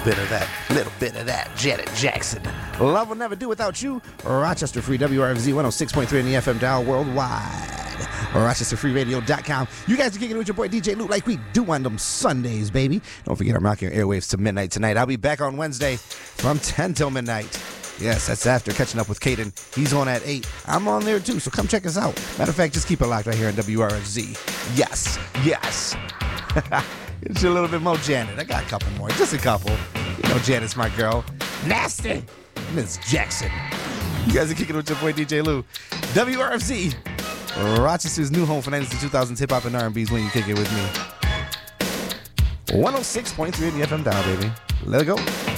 little bit of that. Janet Jackson. Love will never do without you. Rochester Free, WRFZ 106.3 in the FM dial worldwide. RochesterFreeRadio.com. You guys are kicking it with your boy DJ Luke like we do on them Sundays, baby. Don't forget I'm rocking your airwaves to midnight tonight. I'll be back on Wednesday from 10 till midnight. Yes, that's after catching up with Caden. He's on at 8. I'm on there too, so come check us out. Matter of fact, just keep it locked right here on WRFZ. Yes. It's a little bit more Janet. I got a couple more, just a couple. You know Janet's my girl. Nasty Miss Jackson. You guys are kicking it with your boy DJ Lou. WRFZ, Rochester's new home for 90s to 2000s hip hop and R&B's when you kick it with me. 106.3 in the FM dial, baby. Let it go.